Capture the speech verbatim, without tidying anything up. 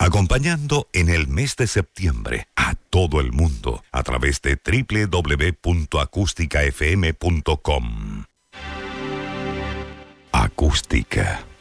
acompañando en el mes de septiembre a todo el mundo a través de doble u doble u doble u punto acústica f m punto com. Acústica.